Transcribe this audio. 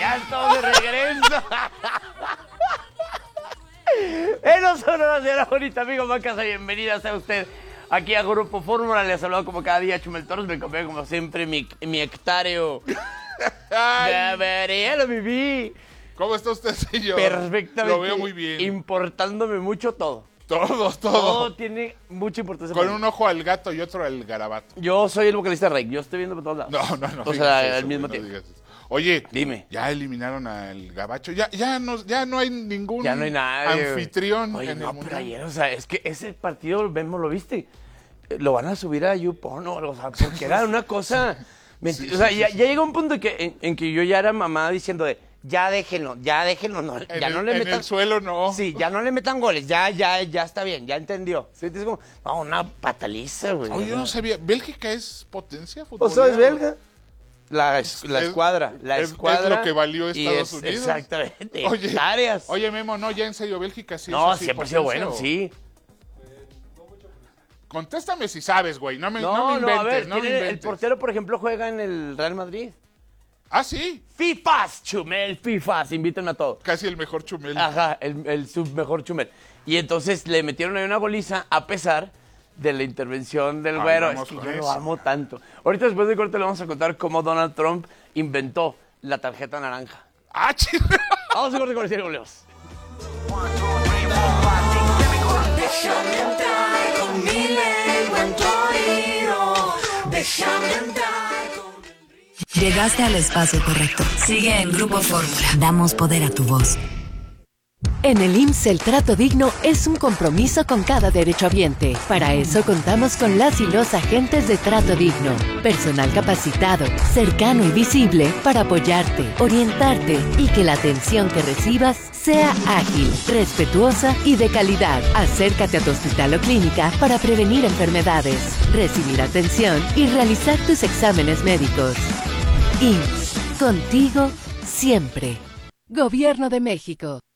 Ya estamos de regreso. En los sonoras de la bonita, amigo Macasa, bienvenida sea usted aquí a Grupo Fórmula. Les saludo como cada día Chumel Torres, me acompaña como siempre mi hectáreo. Ya lo viví. ¿Cómo está usted, señor? Perfectamente. Lo veo muy bien. Importándome mucho todo. Todo. Tiene mucha importancia. Con un ojo al gato y otro al garabato. Yo soy el vocalista Rey, yo estoy viendo por todos lados. No. O sea, al mismo tiempo. Oye, dime. Ya eliminaron al gabacho. Ya no hay ningún Ya no hay nadie, anfitrión. Oye, en no, el pero mundial. ayer, o sea, es que ese partido, ¿lo viste? Lo van a subir a YouPorn, o sea, porque era una cosa... Sí, o sea, sí, ya sí. llegó un punto en que yo ya era mamá diciendo de, ya déjenlo, no, ya no le metan... En el suelo no. Sí, ya no le metan goles, ya está bien, ya entendió. Sí, es como, no, una pataliza, güey. Oye, yo no sabía. ¿Bélgica es potencia O futbolera? sea, es belga. La escuadra. Es lo que valió Estados Unidos. Exactamente. Oye, Hectáreas. Oye, Memo, no, ya en serio, Bélgica sí No, es así, siempre ha sido potencia, bueno, ¿o? sí. Contéstame si sabes, güey. No me No, inventes, a ver, no me el inventes. portero, por ejemplo, juega en el Real Madrid. Ah, sí. FIFAs, Chumel, FIFAs, invítenme a todos. Casi el mejor Chumel. Ajá, el submejor Chumel. Y entonces le metieron ahí una goliza a pesar de la intervención del güero. Es vamos que con yo lo eso. amo tanto. Ahorita después de corte le vamos a contar cómo Donald Trump inventó la tarjeta naranja. Ah, chido. Vamos a corte comercial y volvemos. Déjame entrar con mi lengua en tu oído. Déjame entrar con... Llegaste al espacio correcto. Sigue en Grupo Fórmula. Damos poder a tu voz. En el IMSS el trato digno es un compromiso con cada derechohabiente. Para eso contamos con las y los agentes de trato digno. Personal capacitado, cercano y visible para apoyarte, orientarte y que la atención que recibas sea ágil, respetuosa y de calidad. Acércate a tu hospital o clínica para prevenir enfermedades, recibir atención y realizar tus exámenes médicos. IMSS, contigo siempre. Gobierno de México.